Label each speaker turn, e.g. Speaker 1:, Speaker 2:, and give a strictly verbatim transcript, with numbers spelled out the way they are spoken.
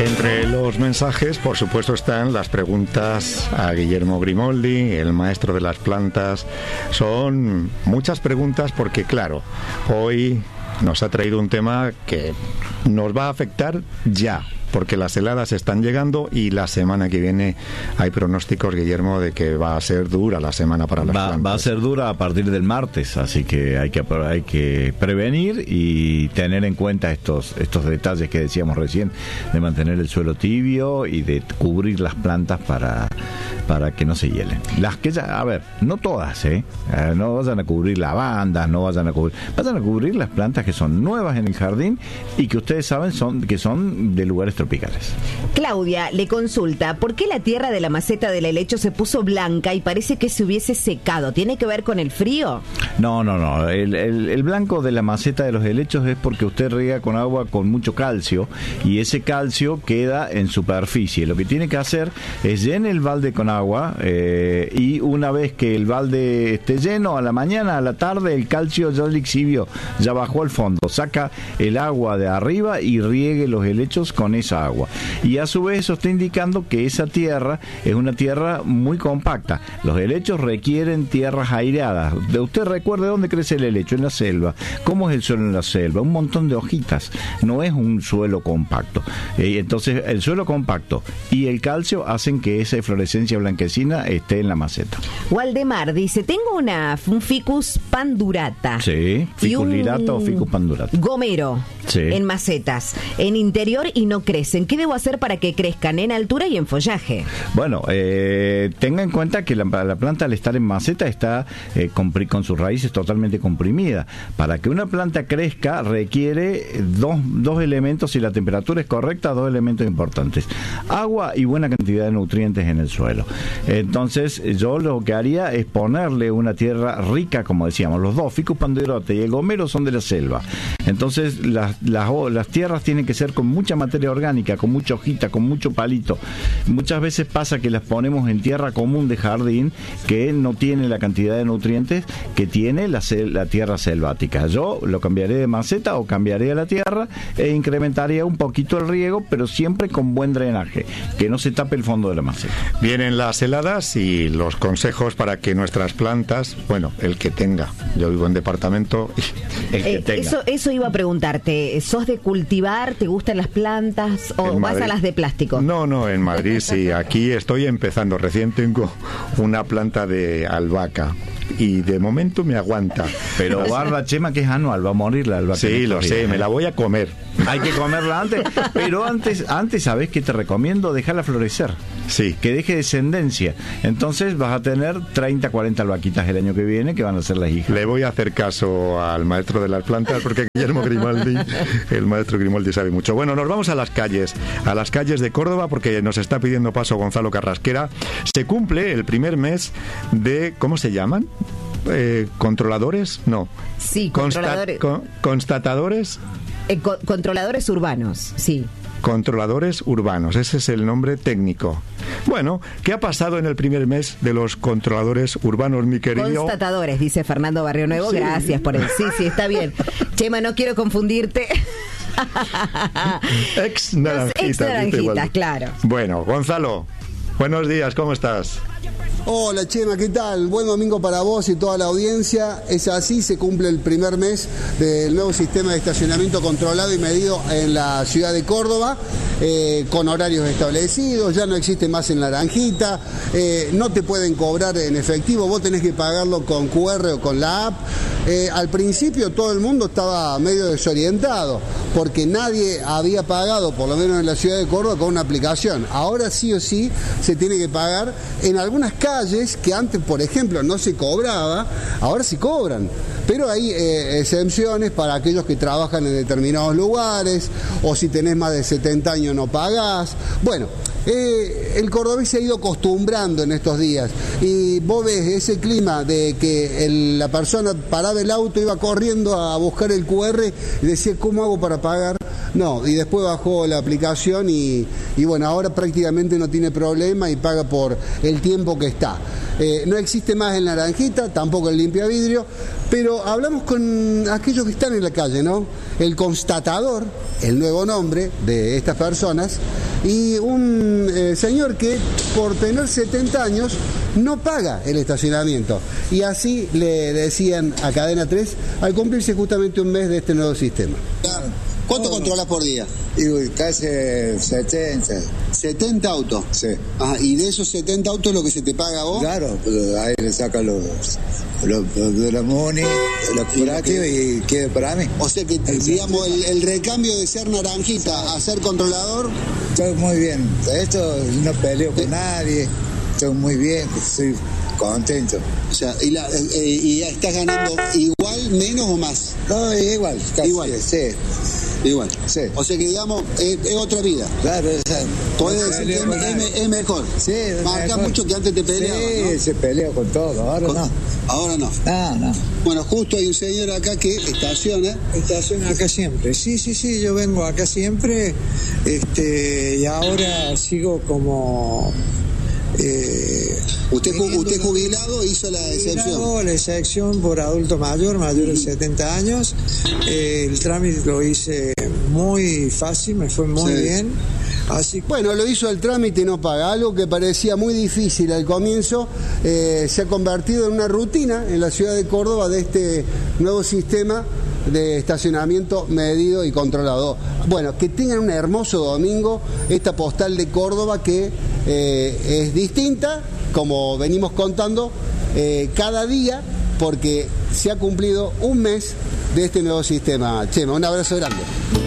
Speaker 1: Entre los mensajes, por supuesto, están las preguntas a Guillermo Grimoldi, el maestro de las plantas. Son muchas preguntas porque, claro, hoy nos ha traído un tema que nos va a afectar ya, porque las heladas están llegando y la semana que viene hay pronósticos, Guillermo, de que va a ser dura la semana para las
Speaker 2: va,
Speaker 1: plantas.
Speaker 2: Va a ser dura a partir del martes, así que hay que hay que prevenir y tener en cuenta estos estos detalles que decíamos recién, de mantener el suelo tibio y de cubrir las plantas para para que no se hielen. Las que ya, a ver, no todas, ¿eh? eh no vayan a cubrir lavandas, no vayan a cubrir, vayan a cubrir las plantas que son nuevas en el jardín y que ustedes saben son que son de lugares tropicales.
Speaker 3: Claudia le consulta, ¿por qué la tierra de la maceta del helecho se puso blanca y parece que se hubiese secado? ¿Tiene que ver con el frío?
Speaker 2: No, no, no. El, el, el blanco de la maceta de los helechos es porque usted riega con agua con mucho calcio y ese calcio queda en superficie. Lo que tiene que hacer es llenar el balde con agua eh, y una vez que el balde esté lleno, a la mañana, a la tarde, el calcio ya le exhibió, ya bajó al fondo. Saca el agua de arriba y riegue los helechos con esa agua. Y a su vez eso está indicando que esa tierra es una tierra muy compacta. Los helechos requieren tierras aireadas. De usted recuerde dónde crece el helecho, en la selva. ¿Cómo es el suelo en la selva? Un montón de hojitas. No es un suelo compacto. Eh, entonces el suelo compacto y el calcio hacen que esa eflorescencia blanquecina esté en la maceta.
Speaker 3: Waldemar dice, tengo una un ficus pandurata.
Speaker 2: Sí, ficus lirata o ficus pandurata.
Speaker 3: Gomero. Sí. En macetas, en interior y no crecen. ¿Qué debo hacer para que crezcan en altura y en follaje?
Speaker 2: Bueno, eh, tenga en cuenta que la, la planta al estar en maceta está eh, con, con sus raíces totalmente comprimida. Para que una planta crezca requiere dos, dos elementos, si la temperatura es correcta, dos elementos importantes: agua y buena cantidad de nutrientes en el suelo. Entonces yo lo que haría es ponerle una tierra rica, como decíamos, los dos, Ficus pandurata y el gomero son de la selva. Entonces las Las, las tierras tienen que ser con mucha materia orgánica, con mucha hojita, con mucho palito. Muchas veces pasa que las ponemos en tierra común de jardín que no tiene la cantidad de nutrientes que tiene la, la tierra selvática. Yo lo cambiaré de maceta o cambiaré a la tierra e incrementaría un poquito el riego, pero siempre con buen drenaje, que no se tape el fondo de la maceta.
Speaker 1: Vienen las heladas y los consejos para que nuestras plantas, bueno, el que tenga, yo vivo en departamento, el que
Speaker 3: eh,
Speaker 1: tenga.
Speaker 3: Eso, eso iba a preguntarte. ¿Sos de cultivar? ¿Te gustan las plantas? ¿O
Speaker 1: en
Speaker 3: vas
Speaker 1: Madrid,
Speaker 3: a las de plástico?
Speaker 1: No, no, en Madrid sí. Aquí estoy empezando. Recién tengo una planta de albahaca y de momento me aguanta.
Speaker 2: Pero guarda, Chema, que es anual, va a morir la albahaca.
Speaker 1: Sí, lo sé,
Speaker 2: días,
Speaker 1: me
Speaker 2: ¿eh?
Speaker 1: la voy a comer.
Speaker 2: Hay que comerla antes, pero antes, antes ¿sabes qué te recomiendo? Dejarla florecer.
Speaker 1: Sí.
Speaker 2: Que deje descendencia. Entonces vas a tener treinta, cuarenta albahaquitas el año que viene que van a ser las hijas.
Speaker 1: Le voy a hacer caso al maestro de las plantas porque Guillermo Grimaldi, el maestro Grimaldi sabe mucho. Bueno, nos vamos a las calles, a las calles de Córdoba porque nos está pidiendo paso Gonzalo Carrasquera. Se cumple el primer mes de, ¿cómo se llaman? Eh, ¿Controladores? No.
Speaker 3: Sí, controladores.
Speaker 1: Consta- con, ¿Constatadores?
Speaker 3: Eh, co- controladores urbanos, sí.
Speaker 1: Controladores urbanos, ese es el nombre técnico. Bueno, ¿qué ha pasado en el primer mes de los controladores urbanos, mi querido?
Speaker 3: Constatadores, dice Fernando Barrio Nuevo. Sí. Gracias por el... Sí, sí, está bien. Chema, no quiero confundirte.
Speaker 1: Ex naranjitas.
Speaker 3: Ex naranjitas, claro.
Speaker 1: Bueno, Gonzalo, buenos días, ¿cómo estás?
Speaker 4: Hola Chema, ¿qué tal? Buen domingo para vos y toda la audiencia. Es así, se cumple el primer mes del nuevo sistema de estacionamiento controlado y medido en la ciudad de Córdoba, eh, con horarios establecidos, ya no existe más en naranjita, eh, no te pueden cobrar en efectivo, vos tenés que pagarlo con cu erre o con la app. Eh, al principio todo el mundo estaba medio desorientado, porque nadie había pagado, por lo menos en la ciudad de Córdoba, con una aplicación. Ahora sí o sí se tiene que pagar en algunas calles que antes, por ejemplo, no se cobraba, ahora sí cobran. Pero hay eh, exenciones para aquellos que trabajan en determinados lugares, o si tenés más de setenta años no pagás. Bueno, eh, el cordobés se ha ido acostumbrando en estos días, y vos ves ese clima de que el, la persona paraba el auto, iba corriendo a buscar el cu erre y decía, ¿cómo hago para pagar? No, y después bajó la aplicación y, y bueno, ahora prácticamente no tiene problema y paga por el tiempo que está. Eh, no existe más el naranjita, tampoco el limpia vidrio, pero hablamos con aquellos que están en la calle, ¿no? El constatador, el nuevo nombre de estas personas, y un eh, señor que por tener setenta años no paga el estacionamiento. Y así le decían a Cadena tres al cumplirse justamente un mes de este nuevo sistema. ¿Cuánto controlas por día?
Speaker 5: Y casi setenta.
Speaker 4: setenta autos.
Speaker 5: Sí.
Speaker 4: Ajá, y de esos setenta autos lo que se te paga a vos.
Speaker 5: Claro, pues ahí le sacan los, los, los de la MUNI, los curativos y queda para mí.
Speaker 4: O sea que, digamos, el, el recambio de ser naranjita a ser controlador.
Speaker 5: Estoy muy bien. Esto no peleo con nadie. Estoy muy bien, estoy contento.
Speaker 4: O sea, y, la, eh, y estás ganando igual, menos o más.
Speaker 5: No, igual, casi.
Speaker 4: Igual.
Speaker 5: Sí.
Speaker 4: Igual.
Speaker 5: Sí.
Speaker 4: O sea que, digamos, es, es otra vida.
Speaker 5: Claro, o sea,
Speaker 4: podés
Speaker 5: no
Speaker 4: decir que es, es, es mejor.
Speaker 5: Sí, es
Speaker 4: marca
Speaker 5: mejor.
Speaker 4: Mucho que antes te peleaba,
Speaker 5: sí,
Speaker 4: ¿no?
Speaker 5: se peleó con todo, ahora
Speaker 4: con,
Speaker 5: no.
Speaker 4: Ahora no.
Speaker 5: No, no.
Speaker 4: Bueno, justo hay un señor acá que estaciona.
Speaker 6: Estaciona acá siempre. Sí, sí, sí, yo vengo acá siempre. Este, y ahora sigo como. Eh,
Speaker 4: usted usted jubilado hizo la excepción.
Speaker 6: La excepción por adulto mayor, mayor de setenta años. Eh, el trámite lo hice muy fácil, me fue muy sí. bien. Así que...
Speaker 4: Bueno, lo hizo el trámite y no paga. Algo que parecía muy difícil al comienzo, eh, se ha convertido en una rutina en la ciudad de Córdoba de este nuevo sistema de estacionamiento medido y controlado. Bueno, que tengan un hermoso domingo, esta postal de Córdoba que eh, es distinta, como venimos contando, eh, cada día, porque se ha cumplido un mes de este nuevo sistema. Chema, un abrazo grande.